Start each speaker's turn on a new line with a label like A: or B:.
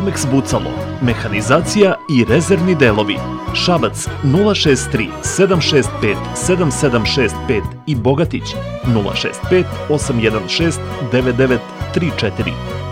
A: Mamex Bucalo, mehanizacija i rezervni delovi. Šabac 063 765 7765 i Bogatić 065 816 9934.